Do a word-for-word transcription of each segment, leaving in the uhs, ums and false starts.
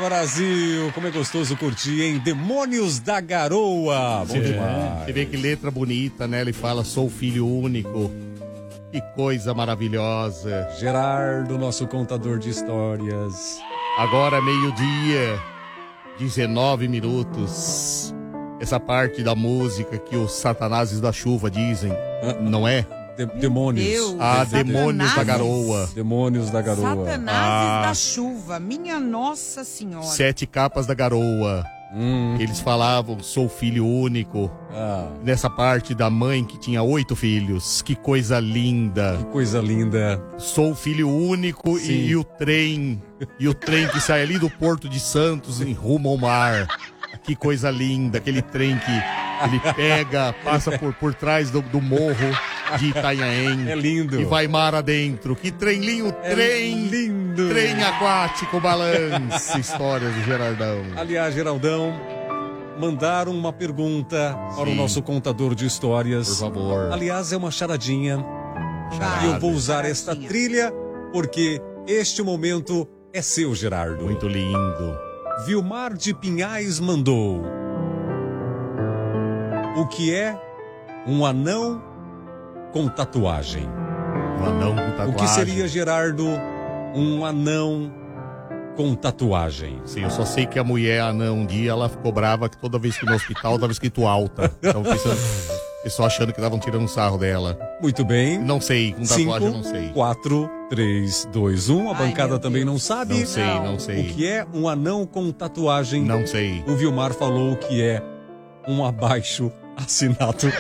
Brasil, como é gostoso curtir, hein? Demônios da Garoa. Bom demais. Você vê que letra bonita, né? Ele fala, sou filho único. Que coisa maravilhosa. Gerardo, nosso contador de histórias. Agora meio-dia, dezenove minutos. Essa parte da música que os satanases da chuva dizem, não é? De demônios. Deus. Ah, Satanases. demônios da garoa. Demônios da Garoa. Satanases Ah. da chuva, minha Nossa Senhora. Sete capas da garoa. Hum. Eles falavam, sou filho único. Ah, Nessa parte da mãe que tinha oito filhos. Que coisa linda. que coisa linda. Sou filho único e, e o trem. E o trem que sai ali do Porto de Santos em rumo ao mar. Que coisa linda. Aquele trem que ele pega, passa por, por trás do, do morro de Itanhaém. É lindo. E vai mar adentro. Que trem lindo. É Trem. lindo. Trem aquático, balance. História do Gerardão. Aliás, Geraldão, mandaram uma pergunta para Sim. o nosso contador de histórias. Por favor. Aliás, é uma charadinha. Vai, E eu vou usar esta charadinha. trilha porque este momento é seu, Gerardo. Muito lindo. Vilmar de Pinhais mandou. O que é um anão com tatuagem? Um anão com tatuagem. O que seria, Gerardo, um anão com tatuagem? Sim, eu só sei que a mulher anã um dia ela ficou brava que toda vez que no hospital tava escrito alta. Tava pensando, pessoal achando que estavam tirando sarro dela. Muito bem. Não sei, com tatuagem eu não sei. quatro, três, dois, um. A Ai, bancada meu também Deus. não sabe. Não sei, não sei. O que é um anão com tatuagem? Não sei. O Vilmar falou que é um abaixo assinado.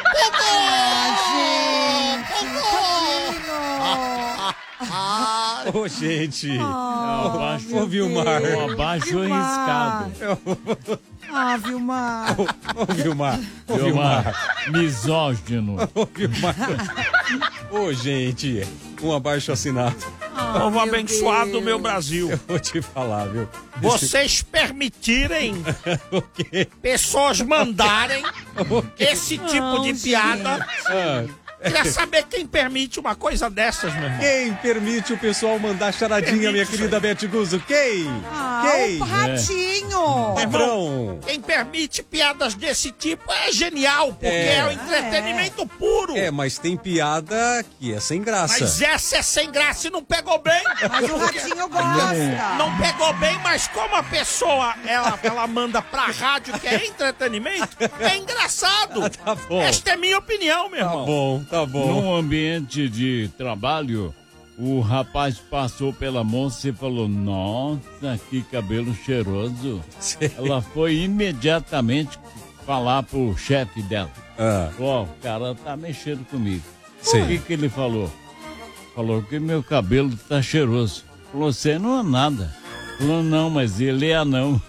Ô, gente. abaixo, Ô, Vilmar. um abaixo Vilmar. arriscado. Ah, Vilmar. Ô, Vilmar. Ô, Vilmar, Vilmar. misógino. Ô, Vilmar. Ô, gente. Um abaixo assinado. Ah, Povo meu abençoado, Deus. meu Brasil. Eu vou te falar, viu? Vocês permitirem O quê? pessoas mandarem esse tipo de piada. Ah, Queria saber quem permite uma coisa dessas, meu irmão. quem permite o pessoal mandar charadinha, minha Permite querida Beth Guzzo? Quem? Ah, Quem? o ratinho. Patrão. Quem permite piadas desse tipo é genial, porque É. é, o entretenimento puro. É, mas tem piada que é sem graça. Mas essa é sem graça e não pegou bem. Mas o ratinho gosta. Não pegou bem, mas como a pessoa ela, ela manda pra rádio que é entretenimento, é engraçado. Tá bom. Esta é minha opinião, meu Tá irmão. bom, tá bom. Num ambiente de trabalho, o rapaz passou pela moça e falou: nossa, que cabelo cheiroso. Sei. Ela foi imediatamente falar pro chefe dela: Ah, ó, o cara tá mexendo comigo. Sim. O que que ele falou? Falou que meu cabelo tá cheiroso. Falou: você não é nada. Falou: não, mas ele é anão.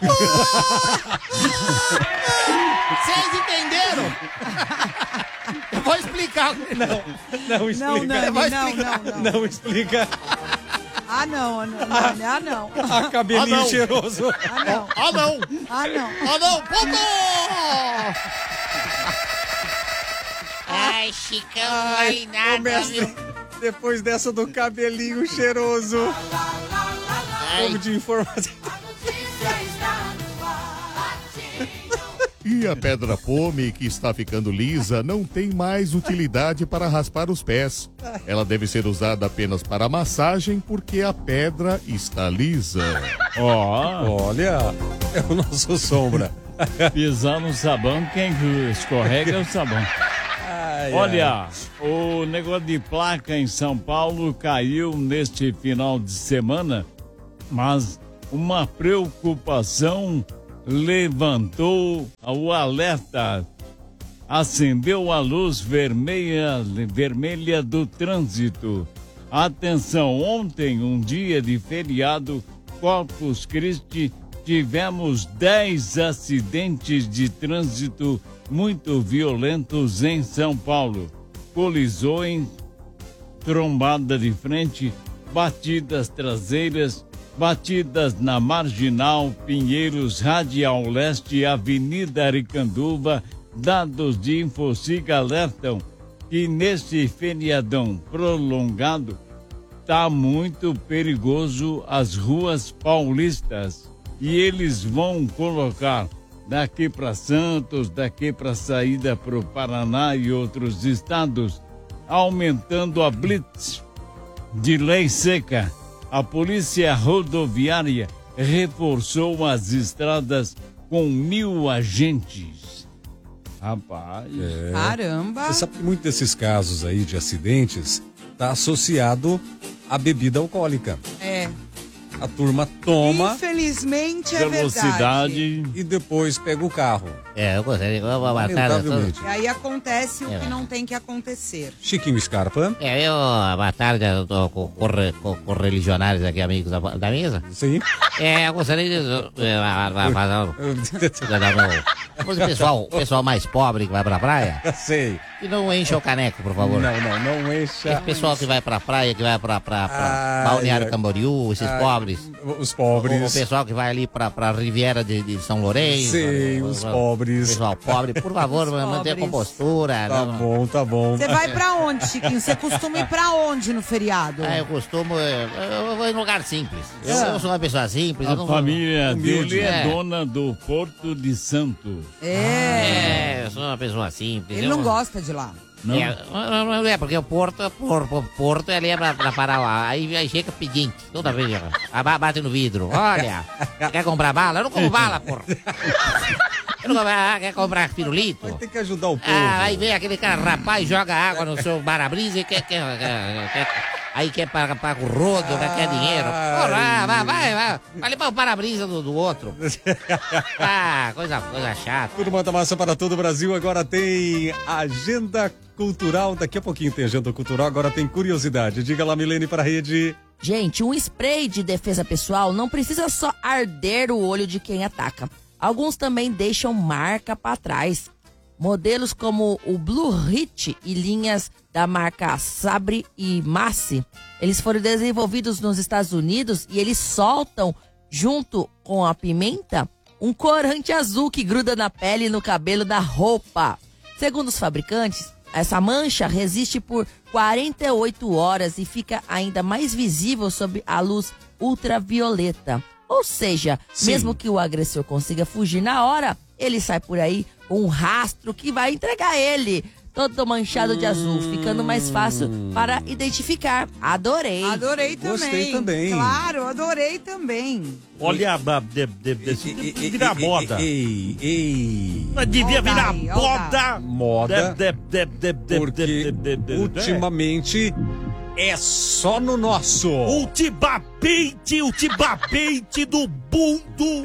Vocês entenderam? Eu vou explicar. não explica. Não, Nani, Vai não, explicar. não, não. Não explica. Ah, não, ah, não, Nani, ah, não. Ah, cabelinho Ah, não. cheiroso. Ah, não. Ah, não. Ah, não. Ah, não. Ponto! Ai, Chicão, não vai Ô, nada, mestre, viu? depois dessa do cabelinho cheiroso. Como de informação. E a pedra pome, que está ficando lisa, não tem mais utilidade para raspar os pés. Ela deve ser usada apenas para massagem, porque a pedra está lisa. Ó, Olha, é o nosso sombra. pisar no sabão, quem escorrega é o sabão. Ai, Olha, o negócio de placa em São Paulo caiu neste final de semana, mas uma preocupação levantou o alerta, acendeu a luz vermelha, vermelha do trânsito. Atenção, ontem, um dia de feriado, Corpus Christi, tivemos dez acidentes de trânsito muito violentos em São Paulo. Colisões, trombada de frente, batidas traseiras, batidas na Marginal, Pinheiros, Radial Leste, Avenida Aricanduva. Dados de Infociga alertam que nesse feriadão prolongado, está muito perigoso as ruas paulistas e eles vão colocar daqui para Santos, daqui para saída para o Paraná e outros estados, aumentando a blitz de lei seca. A polícia rodoviária reforçou as estradas com mil agentes. Rapaz, É. Caramba. Você sabe que muitos desses casos aí de acidentes tá associado à bebida alcoólica. É. A turma toma Infelizmente é verdade. velocidade. e depois pega o carro. É, eu gostaria de uma batalha. Lamentavelmente. E aí acontece o É. que não tem que acontecer. Chiquinho Scarpa. É, eu, uma tarde, eu tô com, com, com, com religionários aqui, amigos da, da mesa. Sim. É, eu gostaria de. É, o pessoal, o pessoal mais pobre que vai pra praia, Sei. que não enche o caneco, por favor. Não, não, não encha. Esse pessoal que vai pra praia, que vai pra, pra, pra Ai, Balneário ai. Camboriú, esses Ai, pobres. Os O, o pobres. pessoal que vai ali pra, pra Riviera de, de São Lourenço. Sim, o- os o- pobres. O pessoal pobre, por favor, Os manter a pobres. compostura. Tá não- bom, tá bom. Você vai pra onde, Chiquinho? Você costuma ir pra onde no feriado? Ah, eu costumo. Eu, eu vou em lugar simples. Eu, eu sou uma pessoa simples. eu A não vou- família Humilde, dele é né? dona do Porto de Santos. É. É, eu sou uma pessoa simples. Ele eu não gosta de lá. Não? É, não, não é, porque o Porto, por, por, Porto ali é pra, pra parar lá. Aí, aí chega pedinte, toda vez. ó, ba- Bate no vidro. Olha, quer comprar bala? Eu não compro bala, porra. Eu não compro, ah, quer comprar pirulito? Vai ter que ajudar o povo. Ah, aí vem aquele cara, rapaz, joga água no seu para-brisa e quer, quer, quer, quer- aí quer pagar, pagar o rodo, né, quer dinheiro. Porra, vai, vai, vai. Vai limpar o para-brisa do, do outro. Ah, coisa, coisa chata. Tudo mata massa para todo o Brasil. Agora tem agenda cultural. Daqui a pouquinho tem agenda cultural. Agora tem curiosidade. Diga lá, Milene, para a rede. Gente, um spray de defesa pessoal não precisa só arder o olho de quem ataca. Alguns também deixam marca para trás. Modelos como o Blue Hit e linhas da marca Sabre e Massey, eles foram desenvolvidos nos Estados Unidos e eles soltam, junto com a pimenta, um corante azul que gruda na pele e no cabelo da roupa. Segundo os fabricantes, essa mancha resiste por quarenta e oito horas e fica ainda mais visível sob a luz ultravioleta. Ou seja, Sim. mesmo que o agressor consiga fugir na hora, ele sai por aí com um rastro que vai entregar ele, todo manchado de azul, ficando mais fácil para identificar. Adorei. Adorei também. Gostei também. Claro, adorei também. Olha, ba- de, de, de, de, de, virar moda. Ei, ei. Mas devia Olha virar aí, olha moda. Moda. De, de, de, de, Porque de, de, de, de, ultimamente é só no nosso. Ultimamente, ultimamente do bundo,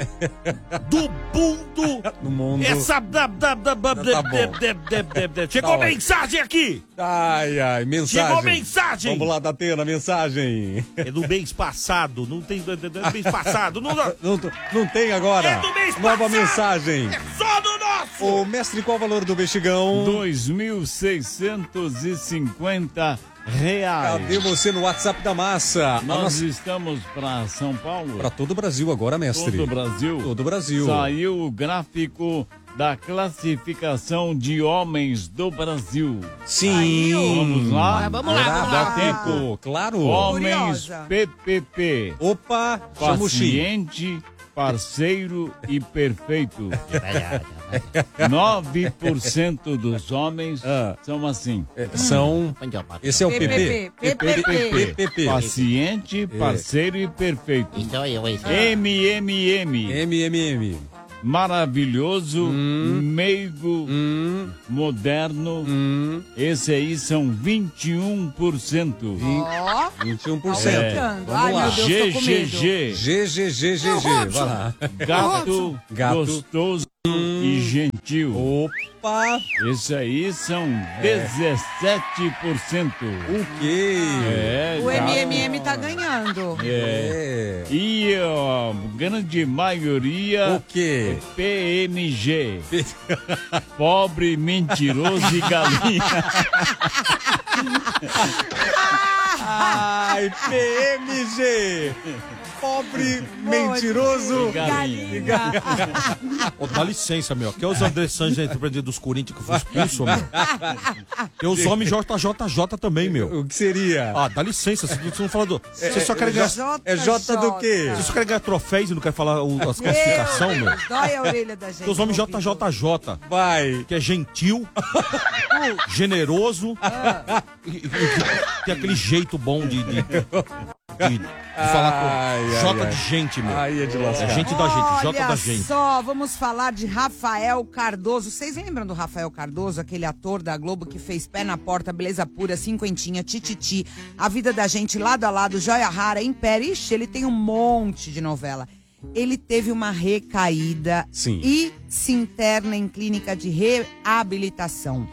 do bundo. No mundo. Essa. Da, da, da, da, Tá de, bom. de, de, de, de. Chegou Tá ótimo. mensagem aqui. Ai, ai, mensagem. Chegou mensagem. Vamos lá, Datena, mensagem. É do mês passado, não tem. É do mês passado, não. Não, não tem agora. É do mês Nova passado. mensagem. É só do nosso. Ô, mestre, qual o valor do bexigão? dois mil seiscentos e cinquenta reais. Cadê você no WhatsApp da massa? A Nós nossa- estamos para São Paulo. Pra todo o Brasil agora, mestre. Todo o Brasil. Todo o Brasil. Saiu o gráfico da classificação de homens do Brasil. Sim. Vamos lá? Ah, vamos lá, vamos Dá lá. tempo. Claro. Homens Curiosa. P P P. Opa, chama o Xi. Paciente, parceiro e perfeito. nove por cento dos homens Ah. são assim. É, são... Esse é o P P. P P P. P P P. Paciente, parceiro e perfeito. Então eu, esse. M M M. M M M. Maravilhoso, meigo, Hum, moderno. hum, Esse aí são vinte e um por cento. Ó, vinte e um por cento. aumentando. Vamos Ai, lá. meu Deus, tô com medo. G G G. G, G, G, G, G. Vai lá. Gato, Gato. gostoso e gentil. Opa, Esse aí são dezessete por cento. o quê? É, O gato. M M M tá ganhando. É. É. E a grande maioria O quê? P M G. Pobre, mentiroso e galinha. Ai, P M G. Pobre, mentiroso. Galinha. Galinha. Ô, dá licença, meu. Que é os André Sanches entre presidente dos Corinthians que eu fui expulso, meu. Tem os homens J J J também, meu. O que seria? Ah, dá licença. Você você não fala do... Você só quer ganhar... É J do quê? Você só quer ganhar troféus e não quer falar o- as classificações, meu. Dói a orelha da gente. Tem os homens J ouvindo. J J. Vai. Que é gentil, generoso, e, e- e que tem aquele jeito bom de, de, de, de falar com Ai, ai, J ai. de gente, meu. Aí é de lascar. É gente da gente, J Olha da gente. só, vamos falar de Rafael Cardoso. Vocês lembram do Rafael Cardoso, aquele ator da Globo que fez Pé na Porta, Beleza Pura, Cinquentinha, Tititi, A Vida da Gente, Lado a Lado, Joia Rara, Império? Ixi, ele tem um monte de novela. Ele teve uma recaída Sim. e se interna em clínica de reabilitação.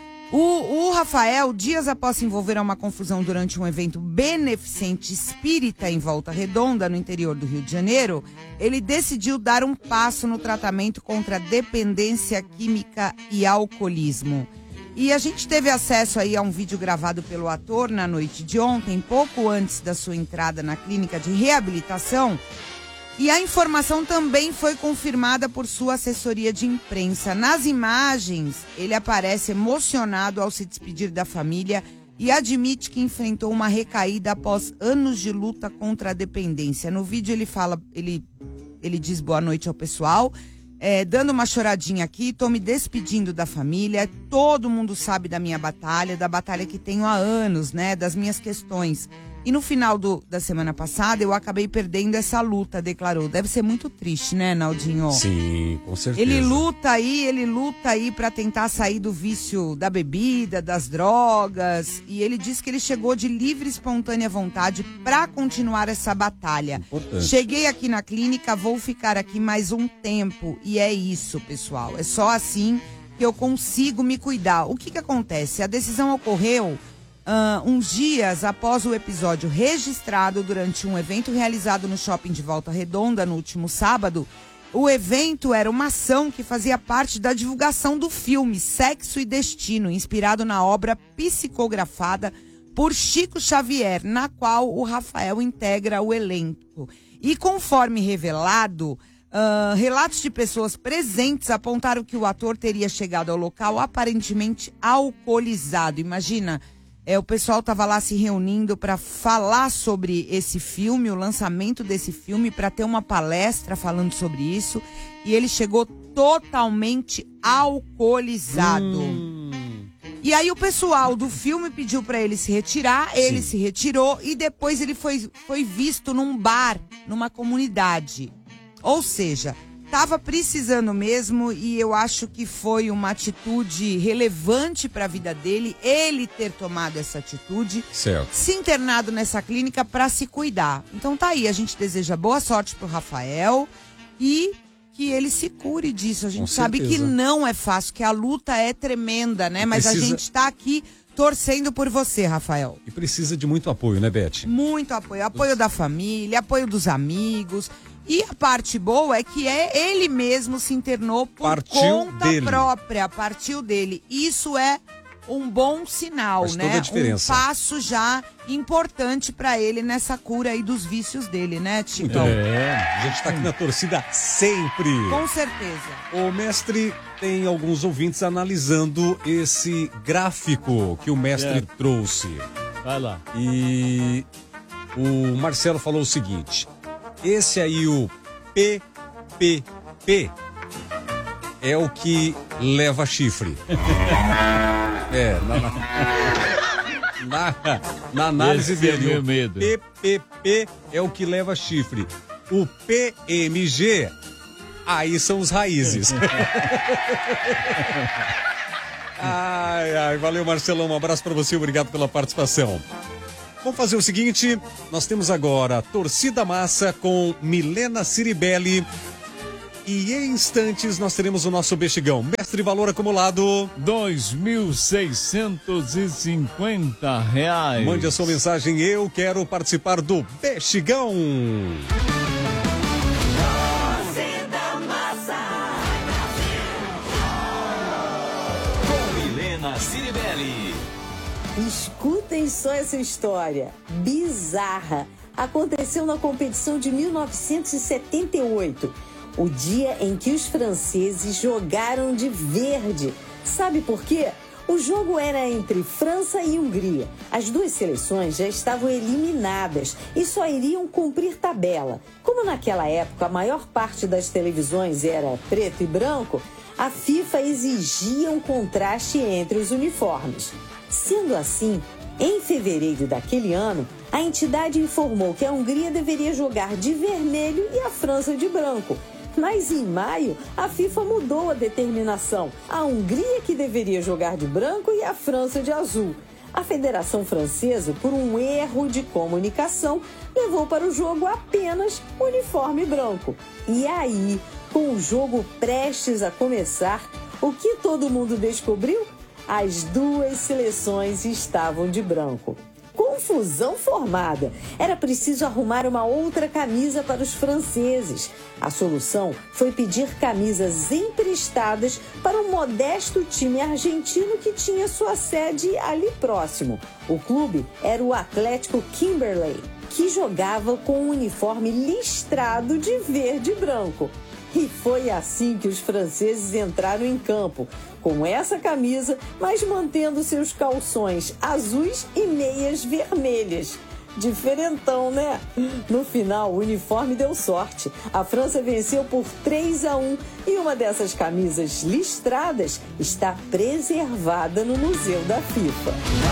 O, o Rafael, dias após se envolver a uma confusão durante um evento beneficente espírita em Volta Redonda, no interior do Rio de Janeiro, ele decidiu dar um passo no tratamento contra dependência química e alcoolismo. E a gente teve acesso aí a um vídeo gravado pelo ator na noite de ontem, pouco antes da sua entrada na clínica de reabilitação. E a informação também foi confirmada por sua assessoria de imprensa. Nas imagens, ele aparece emocionado ao se despedir da família e admite que enfrentou uma recaída após anos de luta contra a dependência. No vídeo ele fala, ele, ele diz boa noite ao pessoal, é, dando uma choradinha aqui, tô me despedindo da família, todo mundo sabe da minha batalha, da batalha que tenho há anos, né, das minhas questões. E no final do, da semana passada, eu acabei perdendo essa luta, declarou. Deve ser muito triste, né, Naldinho? Sim, com certeza. Ele luta aí, ele luta aí pra tentar sair do vício da bebida, das drogas. E ele diz que ele chegou de livre e espontânea vontade pra continuar essa batalha. Importante. Cheguei aqui na clínica, vou ficar aqui mais um tempo. E é isso, pessoal. É só assim que eu consigo me cuidar. O que que acontece? A decisão ocorreu Uh, uns dias após o episódio registrado durante um evento realizado no shopping de Volta Redonda no último sábado. O evento era uma ação que fazia parte da divulgação do filme Sexo e Destino, inspirado na obra psicografada por Chico Xavier, na qual o Rafael integra o elenco. E conforme revelado, uh, relatos de pessoas presentes apontaram que o ator teria chegado ao local aparentemente alcoolizado. Imagina... É, o pessoal estava lá se reunindo para falar sobre esse filme, o lançamento desse filme, para ter uma palestra falando sobre isso. E ele chegou totalmente alcoolizado. Hum. E aí o pessoal do filme pediu para ele se retirar, ele Sim. se retirou e depois ele foi, foi visto num bar, numa comunidade. Ou seja... Tava precisando mesmo e eu acho que foi uma atitude relevante para a vida dele, ele ter tomado essa atitude, Certo. se internado nessa clínica para se cuidar. Então tá aí, a gente deseja boa sorte pro Rafael e que ele se cure disso. A gente Com sabe certeza. que não é fácil, que a luta é tremenda, né? Mas Precisa- a gente tá aqui torcendo por você, Rafael. E precisa de muito apoio, né, Beth? Muito apoio. Apoio da família, apoio dos amigos. E a parte boa é que é ele mesmo se internou por Partiu conta dele. própria, partiu dele. Isso é um bom sinal, Faz né? toda a diferença. Um passo já importante pra ele nessa cura aí dos vícios dele, né, Muito Tico? bem. A gente tá aqui na torcida sempre. Com certeza. O mestre tem alguns ouvintes analisando esse gráfico que o mestre Certo. trouxe. Vai lá. E o Marcelo falou o seguinte: esse aí, o P P P, é o que leva chifre. É, na, na, na, na análise Esse é dele, meu o medo. P P P é o que leva chifre. O P M G, aí são os raízes. Ai, ai, valeu, Marcelão. Um abraço pra você, obrigado pela participação. Vamos fazer o seguinte, nós temos agora Torcida Massa com Milena Ciribelli. E em instantes nós teremos o nosso Bexigão. Mestre, valor acumulado. dois mil seiscentos e cinquenta reais. Mande a sua mensagem, eu quero participar do Bexigão. Com Milena Ciribelli. Escutem só essa história bizarra. Aconteceu na competição de mil novecentos e setenta e oito, o dia em que os franceses jogaram de verde. Sabe por quê? O jogo era entre França e Hungria. As duas seleções já estavam eliminadas e só iriam cumprir tabela. Como naquela época a maior parte das televisões era preto e branco, a FIFA exigia um contraste entre os uniformes. Sendo assim, em fevereiro daquele ano, a entidade informou que a Hungria deveria jogar de vermelho e a França de branco. Mas em maio, a FIFA mudou a determinação. A Hungria que deveria jogar de branco e a França de azul. A Federação Francesa, por um erro de comunicação, levou para o jogo apenas o uniforme branco. E aí, com o jogo prestes a começar, o que todo mundo descobriu? As duas seleções estavam de branco. Confusão formada. Era preciso arrumar uma outra camisa para os franceses. A solução foi pedir camisas emprestadas para um modesto time argentino que tinha sua sede ali próximo. O clube era o Atlético Kimberley, que jogava com um uniforme listrado de verde e branco. E foi assim que os franceses entraram em campo, com essa camisa, mas mantendo seus calções azuis e meias vermelhas. Diferentão, né? No final, o uniforme deu sorte. A França venceu por três a um e uma dessas camisas listradas está preservada no Museu da FIFA.